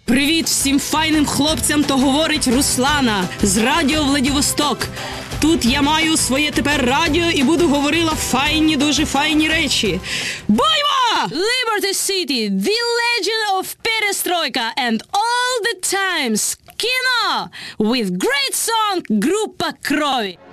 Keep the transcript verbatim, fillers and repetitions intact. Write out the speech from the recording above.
Привіт всім файним хлопцям, то говорить Руслана з радіо Владивосток. Тут я маю своє тепер радіо і буду говорила файні, дуже файні речі. Боймо! Liberty City, the legend of Perestroika and all the times. Kino! With great song, група Крові.